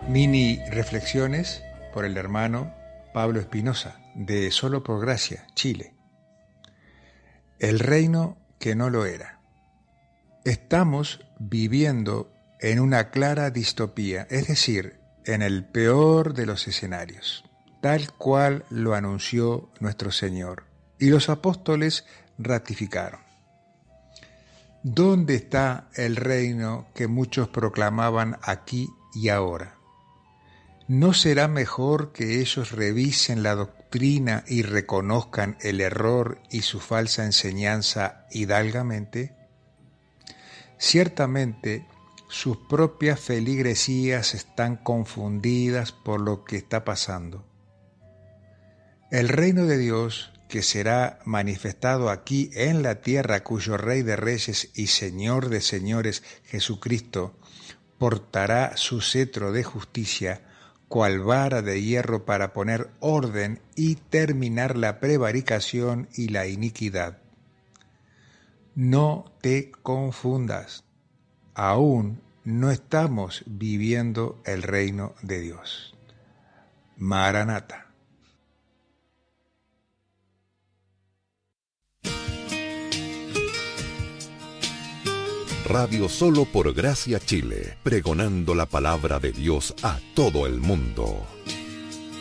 Mini reflexiones por el hermano Pablo Espinosa, de Solo por Gracia, Chile. El reino que no lo era. Estamos viviendo en una clara distopía, es decir, en el peor de los escenarios, tal cual lo anunció nuestro Señor, y los apóstoles ratificaron. ¿Dónde está el reino que muchos proclamaban aquí y ahora? ¿No será mejor que ellos revisen la doctrina y reconozcan el error y su falsa enseñanza hidalgamente? Ciertamente, sus propias feligresías están confundidas por lo que está pasando. El reino de Dios, que será manifestado aquí en la tierra, cuyo Rey de Reyes y Señor de Señores, Jesucristo, portará su cetro de justicia, cual vara de hierro para poner orden y terminar la prevaricación y la iniquidad. No te confundas, aún no estamos viviendo el reino de Dios. Maranata. Radio Solo por Gracia Chile, pregonando la palabra de Dios a todo el mundo.